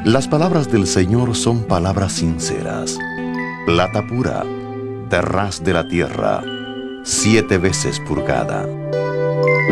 Las palabras del Señor son palabras sinceras, plata pura, de ras de la tierra, 7 veces purgada.